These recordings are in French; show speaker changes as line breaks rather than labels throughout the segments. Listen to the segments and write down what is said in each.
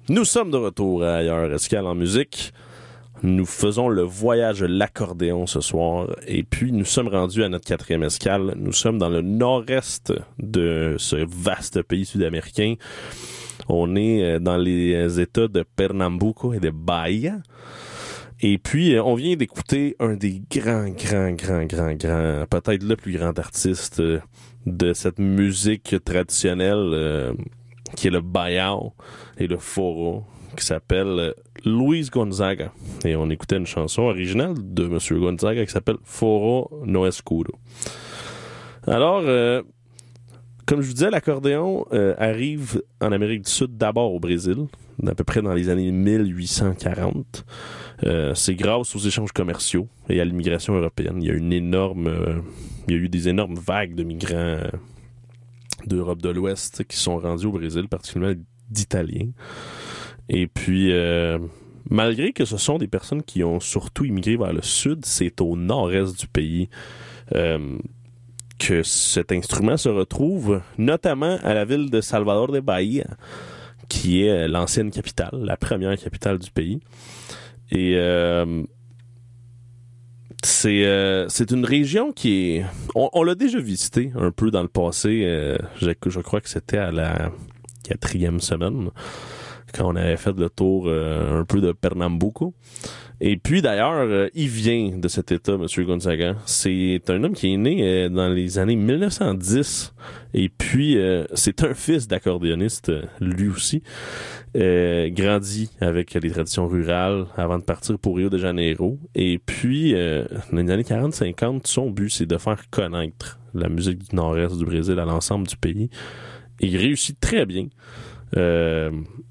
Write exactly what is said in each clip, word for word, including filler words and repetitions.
Nous sommes de retour à Ailleurs Escale en musique. Nous faisons le voyage de l'accordéon ce soir et puis nous sommes rendus à notre quatrième escale. Nous sommes dans le nord-est de ce vaste pays sud-américain. On est dans les États de Pernambuco et de Bahia. Et puis, on vient d'écouter un des grands, grands, grands, grands, grands, peut-être le plus grand artiste de cette musique traditionnelle euh, qui est le baião et le forró, qui s'appelle Luis Gonzaga. Et on écoutait une chanson originale de Monsieur Gonzaga qui s'appelle Forró no Escuro. Alors, euh, comme je vous disais, l'accordéon euh, arrive en Amérique du Sud d'abord au Brésil, à peu près dans les années mille huit cent quarante. Euh, c'est grâce aux échanges commerciaux et à l'immigration européenne. Il y a une énorme, euh, il y a eu des énormes vagues de migrants euh, d'Europe de l'Ouest qui sont rendus au Brésil, particulièrement d'Italiens. Et puis, euh, malgré que ce sont des personnes qui ont surtout immigré vers le sud, c'est au nord-est du pays euh, que cet instrument se retrouve, notamment à la ville de Salvador de Bahia, qui est l'ancienne capitale, la première capitale du pays. Et euh, c'est euh, c'est une région qui est... On, on l'a déjà visité un peu dans le passé. Euh, je, je crois que c'était à la quatrième semaine, quand on avait fait le tour euh, un peu de Pernambuco. Et puis, d'ailleurs, euh, il vient de cet état, M. Gonzaga. C'est un homme qui est né euh, dans les années mille neuf cent dix. Et puis, euh, c'est un fils d'accordéoniste, euh, lui aussi. Euh, grandi avec les traditions rurales avant de partir pour Rio de Janeiro. Et puis, euh, dans les années quarante cinquante, son but, c'est de faire connaître la musique du nord-est du Brésil à l'ensemble du pays. Et il réussit très bien. Euh...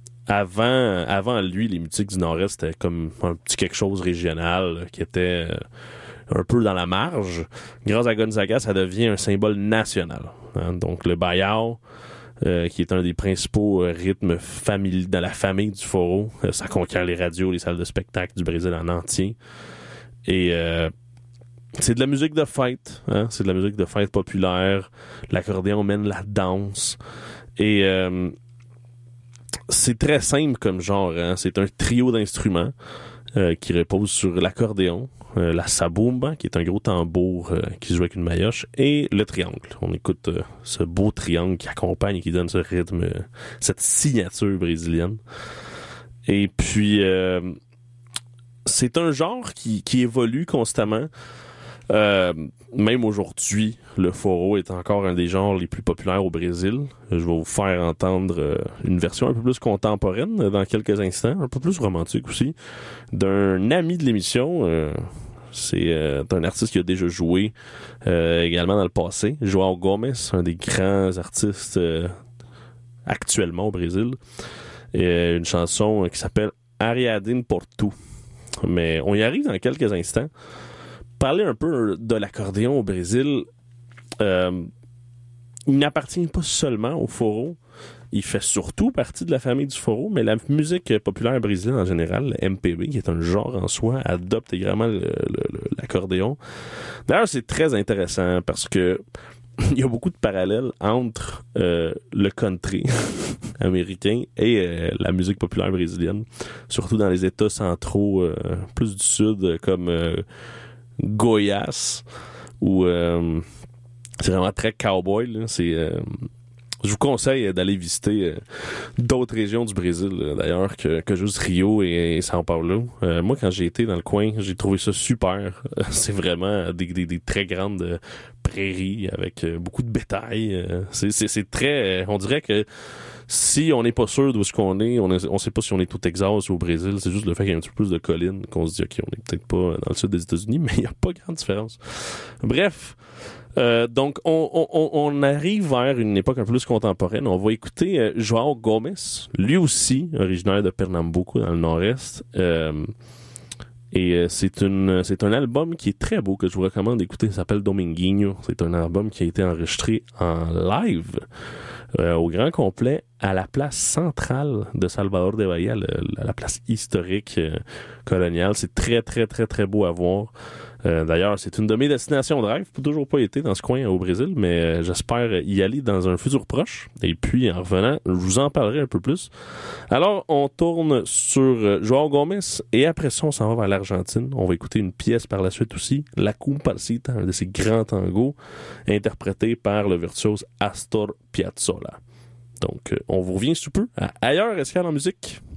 Avant, avant lui, les musiques du Nord-Est, c'était comme un petit quelque chose régional là, qui était euh, un peu dans la marge. Grâce à Gonzaga, ça devient un symbole national. Hein. Donc le baião, euh, qui est un des principaux euh, rythmes famili- dans la famille du forró, euh, ça conquiert les radios, les salles de spectacle du Brésil en entier. Et euh, c'est de la musique de fête. Hein. C'est de la musique de fête populaire. L'accordéon mène la danse. Et... Euh, c'est très simple comme genre, hein? C'est un trio d'instruments euh, qui repose sur l'accordéon, euh, la sabumba, qui est un gros tambour euh, qui se joue avec une maillotche, et le triangle. On écoute euh, ce beau triangle qui accompagne et qui donne ce rythme, euh, cette signature brésilienne. Et puis, euh, c'est un genre qui, qui évolue constamment. Euh, même aujourd'hui, le forró est encore un des genres les plus populaires au Brésil. Je vais vous faire entendre euh, une version un peu plus contemporaine dans quelques instants, un peu plus romantique aussi, d'un ami de l'émission. Euh, c'est euh, un artiste qui a déjà joué euh, également dans le passé, João Gomes, un des grands artistes euh, actuellement au Brésil. Et euh, une chanson qui s'appelle Ariadne Portu. Mais on y arrive dans quelques instants. Parler un peu de l'accordéon au Brésil, euh, il n'appartient pas seulement au forró, il fait surtout partie de la famille du forró, mais la musique populaire brésilienne en général, le M P B, qui est un genre en soi, adopte également le, le, l'accordéon. D'ailleurs, c'est très intéressant parce que il y a beaucoup de parallèles entre euh, le country américain et euh, la musique populaire brésilienne, surtout dans les États centraux, euh, plus du sud, comme... Euh, Goiás, où euh, c'est vraiment très cowboy. Là. C'est, euh, je vous conseille d'aller visiter euh, d'autres régions du Brésil, là, d'ailleurs, que, que juste Rio et, et São Paulo. Euh, moi, quand j'ai été dans le coin, j'ai trouvé ça super. C'est vraiment des, des, des très grandes prairies avec euh, beaucoup de bétail. Euh, c'est, c'est, c'est très... Euh, on dirait que si on n'est pas sûr d'où est-ce qu'on est, on ne on sait pas si on est au Texas ou au Brésil, c'est juste le fait qu'il y a un petit peu plus de collines qu'on se dit, OK, on est peut-être pas dans le sud des États-Unis, mais il n'y a pas grande différence. Bref, euh, donc on, on, on arrive vers une époque un peu plus contemporaine. On va écouter euh, João Gomes, lui aussi originaire de Pernambuco, dans le nord-est. Euh, et euh, c'est, une, c'est un album qui est très beau, que je vous recommande d'écouter. Il s'appelle Dominguinho. C'est un album qui a été enregistré en live euh, au grand complet à la place centrale de Salvador de Bahia, le, la place historique euh, coloniale. C'est très, très, très, très beau à voir. Euh, d'ailleurs, c'est une de mes destinations de rêve. J'ai toujours pas été dans ce coin au Brésil, mais euh, j'espère y aller dans un futur proche. Et puis, en revenant, je vous en parlerai un peu plus. Alors, on tourne sur euh, João Gomes et après ça, on s'en va vers l'Argentine. On va écouter une pièce par la suite aussi, La Comparsita, un de ces grands tangos, interprété par le virtuose Astor Piazzolla. Donc, euh, on vous revient sous peu à Ailleurs Escale en musique.